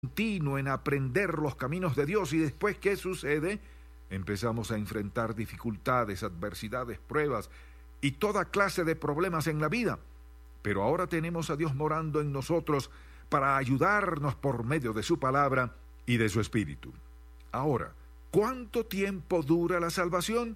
continuo en aprender los caminos de Dios. Y después, ¿qué sucede? Empezamos a enfrentar dificultades, adversidades, pruebas y toda clase de problemas en la vida. Pero ahora tenemos a Dios morando en nosotros para ayudarnos por medio de su palabra y de su Espíritu. Ahora, ¿cuánto tiempo dura la salvación?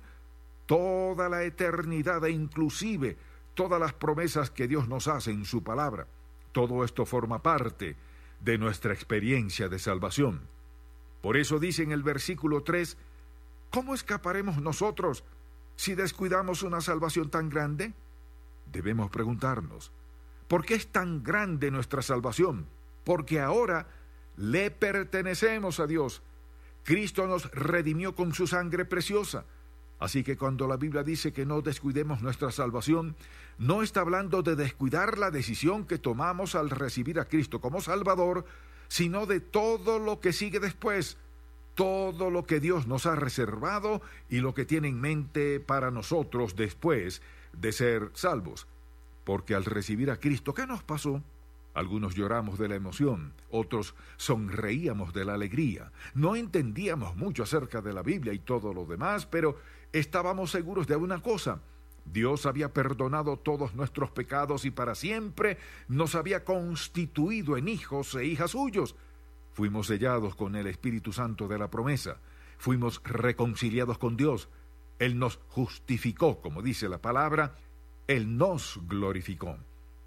Toda la eternidad, e inclusive todas las promesas que Dios nos hace en su palabra. Todo esto forma parte de nuestra experiencia de salvación. Por eso dice en el versículo 3, ¿cómo escaparemos nosotros si descuidamos una salvación tan grande? Debemos preguntarnos, ¿por qué es tan grande nuestra salvación? Porque ahora le pertenecemos a Dios. Cristo nos redimió con su sangre preciosa. Así que cuando la Biblia dice que no descuidemos nuestra salvación, no está hablando de descuidar la decisión que tomamos al recibir a Cristo como Salvador, sino de todo lo que sigue después, todo lo que Dios nos ha reservado y lo que tiene en mente para nosotros después de ser salvos. Porque al recibir a Cristo, ¿qué nos pasó? Algunos lloramos de la emoción, otros sonreíamos de la alegría. No entendíamos mucho acerca de la Biblia y todo lo demás, pero estábamos seguros de una cosa: Dios había perdonado todos nuestros pecados y para siempre nos había constituido en hijos e hijas suyos. Fuimos sellados con el Espíritu Santo de la promesa, fuimos reconciliados con Dios. Él nos justificó, como dice la palabra, Él nos glorificó.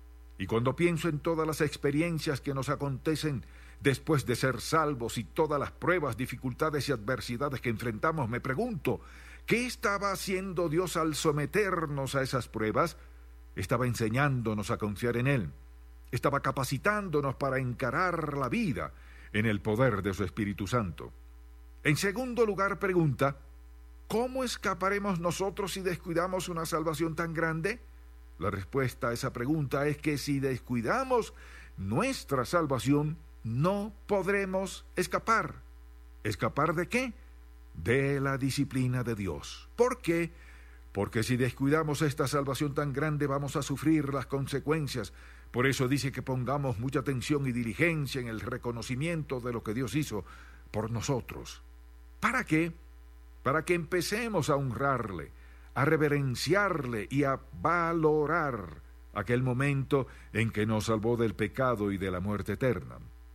Y cuando pienso en todas las experiencias que nos acontecen después de ser salvos y todas las pruebas, dificultades y adversidades que enfrentamos, me pregunto, ¿qué estaba haciendo Dios al someternos a esas pruebas? Estaba enseñándonos a confiar en Él. Estaba capacitándonos para encarar la vida en el poder de su Espíritu Santo. En segundo lugar, pregunta, ¿cómo escaparemos nosotros si descuidamos una salvación tan grande? La respuesta a esa pregunta es que si descuidamos nuestra salvación, no podremos escapar. ¿Escapar de qué? De la disciplina de Dios. ¿Por qué? Porque si descuidamos esta salvación tan grande, vamos a sufrir las consecuencias. Por eso dice que pongamos mucha atención y diligencia en el reconocimiento de lo que Dios hizo por nosotros. ¿Para qué? Para que empecemos a honrarle, a reverenciarle y a valorar aquel momento en que nos salvó del pecado y de la muerte eterna.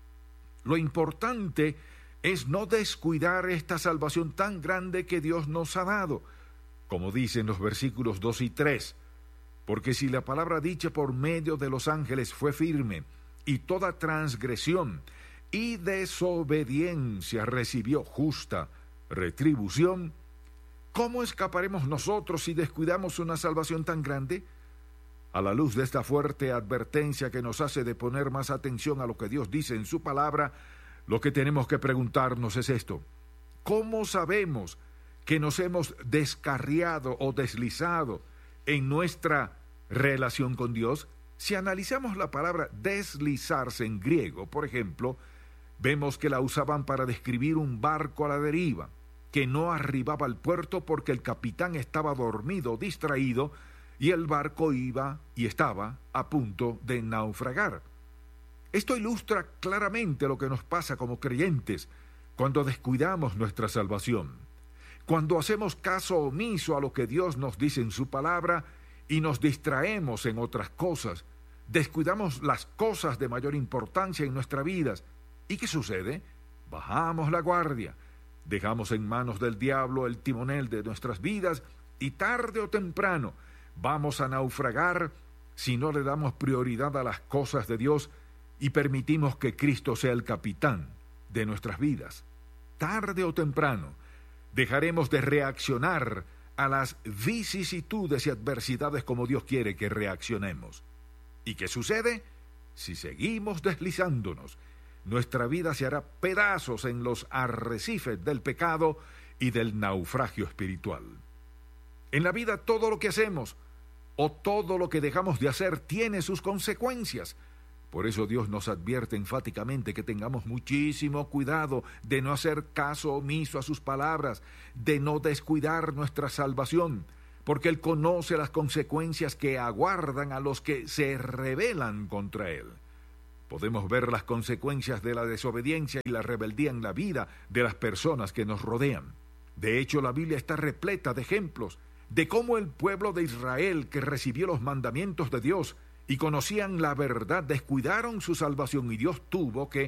Lo importante es no descuidar esta salvación tan grande que Dios nos ha dado, como dicen los versículos 2 y 3, porque si la palabra dicha por medio de los ángeles fue firme, y toda transgresión y desobediencia recibió justa retribución, ¿cómo escaparemos nosotros si descuidamos una salvación tan grande? A la luz de esta fuerte advertencia que nos hace de poner más atención a lo que Dios dice en su palabra, lo que tenemos que preguntarnos es esto: ¿cómo sabemos que nos hemos descarriado o deslizado en nuestra relación con Dios? Si analizamos la palabra deslizarse en griego, por ejemplo, vemos que la usaban para describir un barco a la deriva, que no arribaba al puerto porque el capitán estaba dormido, distraído, y el barco iba y estaba a punto de naufragar. Esto ilustra claramente lo que nos pasa como creyentes cuando descuidamos nuestra salvación, cuando hacemos caso omiso a lo que Dios nos dice en su palabra y nos distraemos en otras cosas, descuidamos las cosas de mayor importancia en nuestras vidas. ¿Y qué sucede? Bajamos la guardia, dejamos en manos del diablo el timonel de nuestras vidas y tarde o temprano vamos a naufragar si no le damos prioridad a las cosas de Dios y permitimos que Cristo sea el capitán de nuestras vidas. Tarde o temprano dejaremos de reaccionar a las vicisitudes y adversidades como Dios quiere que reaccionemos. ¿Y qué sucede? Si seguimos deslizándonos, nuestra vida se hará pedazos en los arrecifes del pecado y del naufragio espiritual. En la vida todo lo que hacemos o todo lo que dejamos de hacer tiene sus consecuencias. Por eso Dios nos advierte enfáticamente que tengamos muchísimo cuidado de no hacer caso omiso a sus palabras, de no descuidar nuestra salvación, porque Él conoce las consecuencias que aguardan a los que se rebelan contra Él. Podemos ver las consecuencias de la desobediencia y la rebeldía en la vida de las personas que nos rodean. De hecho, la Biblia está repleta de ejemplos de cómo el pueblo de Israel, que recibió los mandamientos de Dios y conocían la verdad, descuidaron su salvación y Dios tuvo que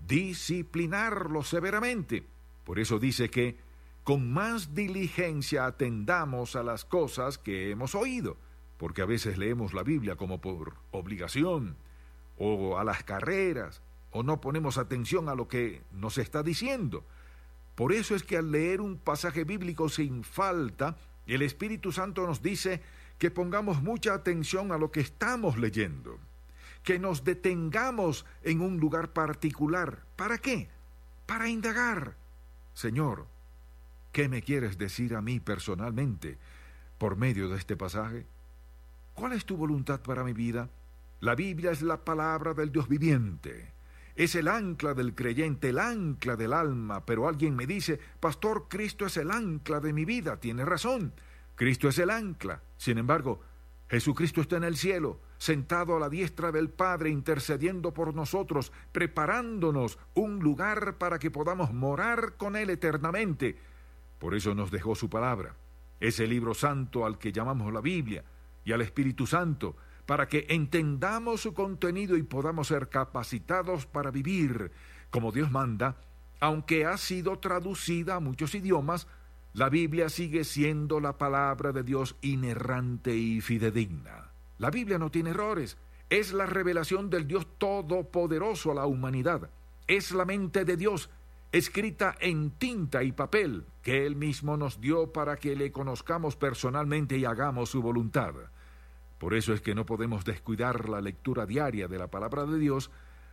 disciplinarlos severamente. Por eso dice que con más diligencia atendamos a las cosas que hemos oído, porque a veces leemos la Biblia como por obligación, o a las carreras, o no ponemos atención a lo que nos está diciendo. Por eso es que al leer un pasaje bíblico sin falta, el Espíritu Santo nos dice que pongamos mucha atención a lo que estamos leyendo, que nos detengamos en un lugar particular. ¿Para qué? Para indagar. Señor, ¿qué me quieres decir a mí personalmente por medio de este pasaje? ¿Cuál es tu voluntad para mi vida? La Biblia es la palabra del Dios viviente. Es el ancla del creyente, el ancla del alma. Pero alguien me dice, Pastor, Cristo es el ancla de mi vida. Tiene razón, Cristo es el ancla. Sin embargo, Jesucristo está en el cielo, sentado a la diestra del Padre, intercediendo por nosotros, preparándonos un lugar para que podamos morar con Él eternamente. Por eso nos dejó su palabra, ese libro santo al que llamamos la Biblia, y al Espíritu Santo, para que entendamos su contenido y podamos ser capacitados para vivir como Dios manda. Aunque ha sido traducida a muchos idiomas, la Biblia sigue siendo la palabra de Dios inerrante y fidedigna. La Biblia no tiene errores. Es la revelación del Dios todopoderoso a la humanidad. Es la mente de Dios, escrita en tinta y papel, que Él mismo nos dio para que le conozcamos personalmente y hagamos su voluntad. Por eso es que no podemos descuidar la lectura diaria de la palabra de Dios,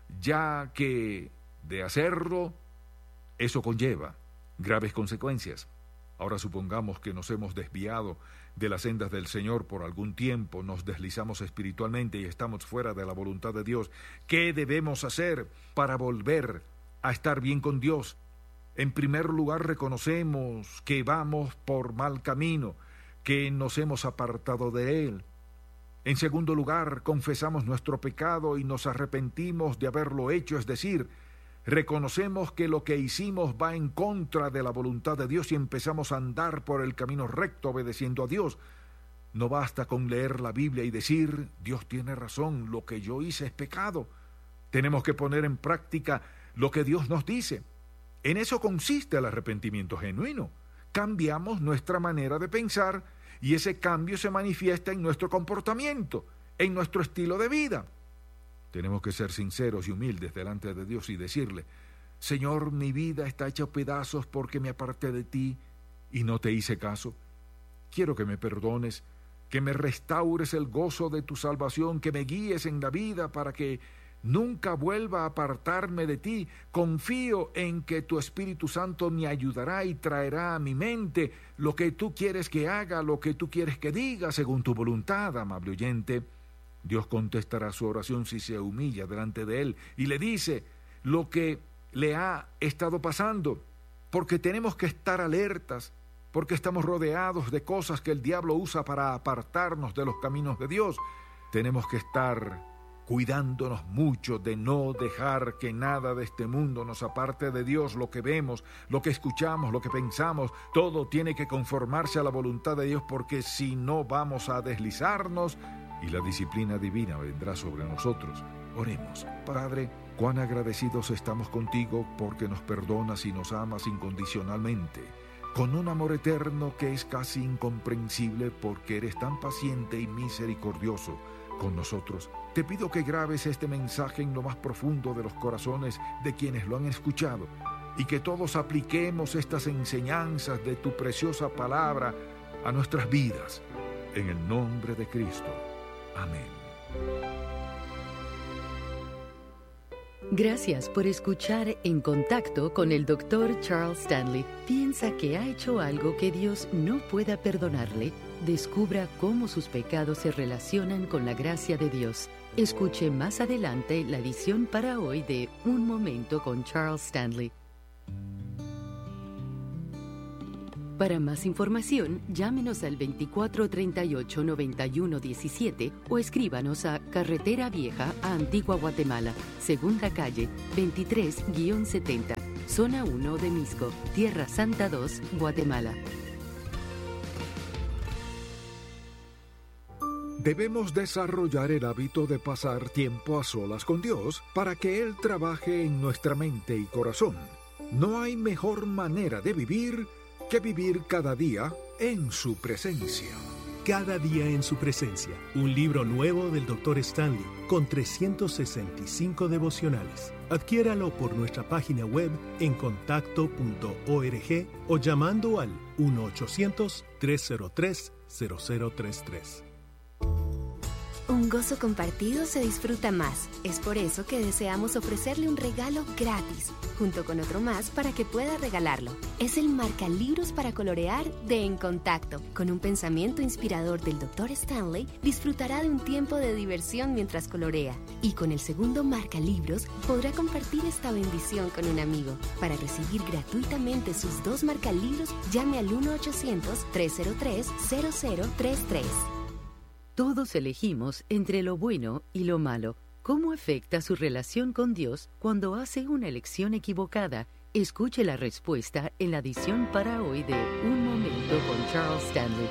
ya que de hacerlo, eso conlleva graves consecuencias. Ahora supongamos que nos hemos desviado de las sendas del Señor por algún tiempo, nos deslizamos espiritualmente y estamos fuera de la voluntad de Dios. ¿Qué debemos hacer para volver a estar bien con Dios? En primer lugar, reconocemos que vamos por mal camino, que nos hemos apartado de Él. En segundo lugar, confesamos nuestro pecado y nos arrepentimos de haberlo hecho, es decir, reconocemos que lo que hicimos va en contra de la voluntad de Dios y empezamos a andar por el camino recto obedeciendo a Dios. No basta con leer la Biblia y decir, Dios tiene razón, lo que yo hice es pecado. Tenemos que poner en práctica lo que Dios nos dice. En eso consiste el arrepentimiento genuino. Cambiamos nuestra manera de pensar y ese cambio se manifiesta en nuestro comportamiento, en nuestro estilo de vida. Tenemos que ser sinceros y humildes delante de Dios y decirle, Señor, mi vida está hecha a pedazos porque me aparté de ti y no te hice caso. Quiero que me perdones, que me restaures el gozo de tu salvación, que me guíes en la vida para que nunca vuelva a apartarme de ti. Confío en que tu Espíritu Santo me ayudará y traerá a mi mente lo que tú quieres que haga, lo que tú quieres que diga, según tu voluntad, amable oyente. Dios contestará su oración si se humilla delante de Él y le dice lo que le ha estado pasando, porque tenemos que estar alertas, porque estamos rodeados de cosas que el diablo usa para apartarnos de los caminos de Dios. Tenemos que estar cuidándonos mucho de no dejar que nada de este mundo nos aparte de Dios. Lo que vemos, lo que escuchamos, lo que pensamos, todo tiene que conformarse a la voluntad de Dios, porque si no vamos a deslizarnos y la disciplina divina vendrá sobre nosotros. Oremos. Padre, cuán agradecidos estamos contigo porque nos perdonas y nos amas incondicionalmente, con un amor eterno que es casi incomprensible porque eres tan paciente y misericordioso con nosotros. Te pido que grabes este mensaje en lo más profundo de los corazones de quienes lo han escuchado y que todos apliquemos estas enseñanzas de tu preciosa palabra a nuestras vidas. En el nombre de Cristo. Amén. Gracias por escuchar En Contacto con el Dr. Charles Stanley. ¿Piensa que ha hecho algo que Dios no pueda perdonarle? Descubra cómo sus pecados se relacionan con la gracia de Dios. Escuche más adelante la edición para hoy de Un Momento con Charles Stanley. Para más información, llámenos al 2438-9117 o escríbanos a Carretera Vieja a Antigua Guatemala, Segunda Calle, 23-70, Zona 1 de Misco, Tierra Santa 2, Guatemala. Debemos desarrollar el hábito de pasar tiempo a solas con Dios para que Él trabaje en nuestra mente y corazón. No hay mejor manera de vivir que vivir cada día en su presencia. Cada día en su presencia, un libro nuevo del Dr. Stanley con 365 devocionales. Adquiéralo por nuestra página web en contacto.org o llamando al 1-800-303-0033. Un gozo compartido se disfruta más. Es por eso que deseamos ofrecerle un regalo gratis, junto con otro más para que pueda regalarlo. Es el marcalibros para colorear de En Contacto. Con un pensamiento inspirador del Dr. Stanley, disfrutará de un tiempo de diversión mientras colorea. Y con el segundo marcalibros, podrá compartir esta bendición con un amigo. Para recibir gratuitamente sus 2 marcalibros, llame al 1-800-303-0033. Todos elegimos entre lo bueno y lo malo. ¿Cómo afecta su relación con Dios cuando hace una elección equivocada? Escuche la respuesta en la edición para hoy de Un Momento con Charles Stanley.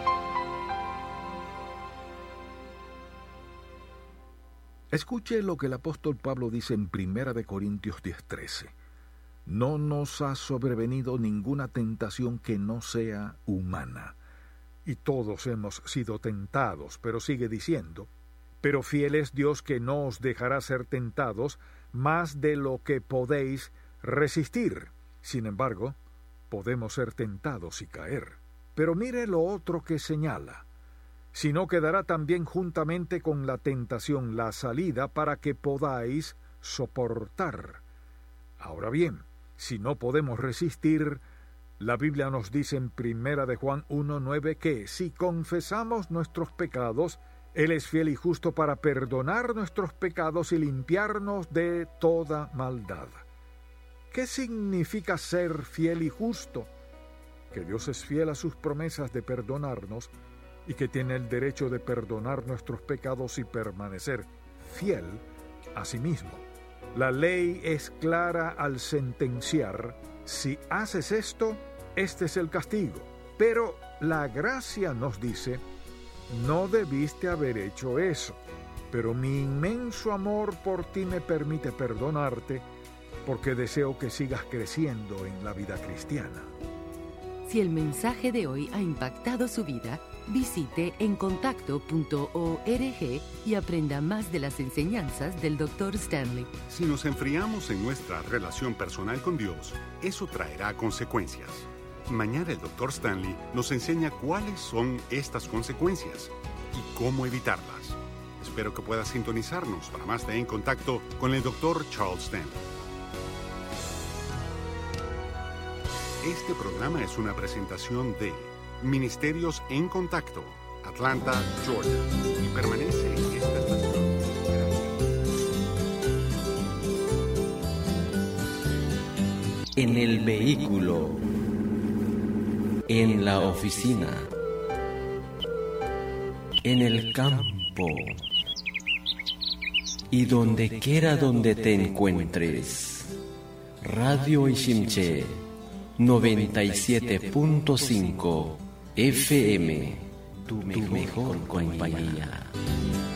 Escuche lo que el apóstol Pablo dice en 1 Corintios 10:13. No nos ha sobrevenido ninguna tentación que no sea humana. Y todos hemos sido tentados, pero sigue diciendo, pero fiel es Dios que no os dejará ser tentados más de lo que podéis resistir. Sin embargo, podemos ser tentados y caer. Pero mire lo otro que señala. Si no quedará también juntamente con la tentación la salida para que podáis soportar. Ahora bien, si no podemos resistir, la Biblia nos dice en 1 de Juan 1:9 que si confesamos nuestros pecados, Él es fiel y justo para perdonar nuestros pecados y limpiarnos de toda maldad. ¿Qué significa ser fiel y justo? Que Dios es fiel a sus promesas de perdonarnos y que tiene el derecho de perdonar nuestros pecados y permanecer fiel a sí mismo. La ley es clara al sentenciar: si haces esto, este es el castigo. Pero la gracia nos dice: no debiste haber hecho eso, pero mi inmenso amor por ti me permite perdonarte porque deseo que sigas creciendo en la vida cristiana. Si el mensaje de hoy ha impactado su vida, visite encontacto.org y aprenda más de las enseñanzas del Dr. Stanley. Si nos enfriamos en nuestra relación personal con Dios, eso traerá consecuencias. Mañana el Dr. Stanley nos enseña cuáles son estas consecuencias y cómo evitarlas. Espero que pueda sintonizarnos para más de En Contacto con el Dr. Charles Stanley. Este programa es una presentación de Ministerios En Contacto, Atlanta, Georgia, y permanece en esta estación. En el vehículo, en la oficina, en el campo y donde quiera donde te encuentres. Radio Ishimche 97.5 FM, tu mejor compañía.